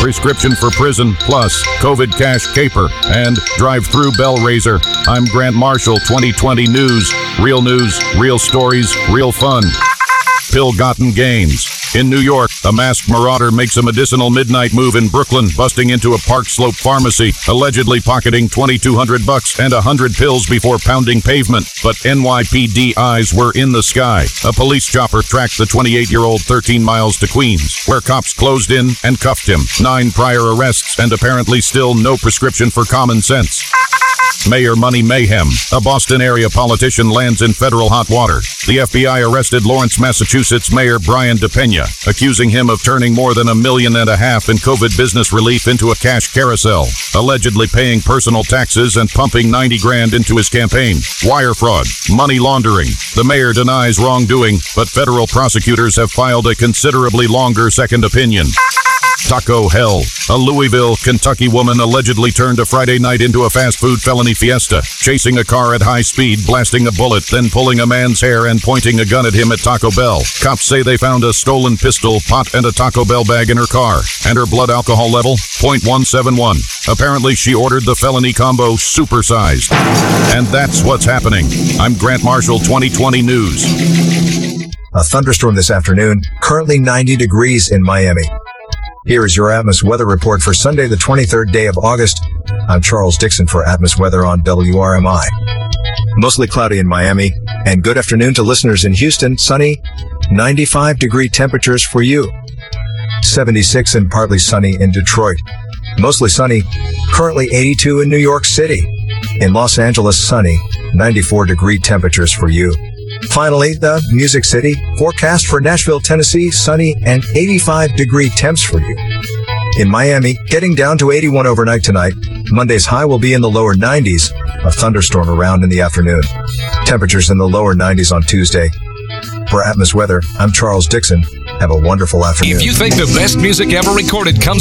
prescription for prison, plus COVID cash caper, and drive-through bell raiser. I'm Grant Marshall, 2020 News. Real stories, real fun. Ill-gotten gains. In New York, a masked marauder makes a medicinal midnight move in Brooklyn, busting into a Park Slope pharmacy, allegedly pocketing $2,200 and 100 pills before pounding pavement. But NYPD eyes were in the sky. A police chopper tracked the 28-year-old 13 miles to Queens, where cops closed in and cuffed him. 9 prior arrests and apparently still no prescription for common sense. Mayor Money Mayhem. A Boston area politician lands in federal hot water. The FBI arrested Lawrence, Massachusetts Mayor Brian DePena, accusing him of turning more than $1.5 million in COVID business relief into a cash carousel, allegedly paying personal taxes and pumping $90,000 into his campaign. Wire fraud, money laundering. The mayor denies wrongdoing, but federal prosecutors have filed a considerably longer second opinion. Taco Hell. A Louisville, Kentucky woman allegedly turned a Friday night into a fast food felony fiesta, chasing a car at high speed, blasting a bullet, then pulling a man's hair and pointing a gun at him at Taco Bell. Cops say they found a stolen pistol, pot, and a Taco Bell bag in her car, and her blood alcohol level, 0.171. Apparently, she ordered the felony combo supersized. And that's what's happening. I'm Grant Marshall, 2020 News. A thunderstorm this afternoon, currently 90 degrees in Miami. Here is your Atmos weather report for Sunday, the 23rd day of August. I'm Charles Dixon for Atmos Weather on WRMI. Mostly cloudy in Miami, and good afternoon to listeners in Houston. Sunny, 95-degree temperatures for you. 76 and partly sunny in Detroit. Mostly sunny, currently 82 in New York City. In Los Angeles, sunny, 94-degree temperatures for you. Finally, the Music City, forecast for Nashville, Tennessee, sunny and 85-degree temps for you. In Miami, getting down to 81 overnight tonight. Monday's high will be in the lower 90s, a thunderstorm around in the afternoon. Temperatures in the lower 90s on Tuesday. For Atmos Weather, I'm Charles Dixon. Have a wonderful afternoon. If you think the best music ever recorded comes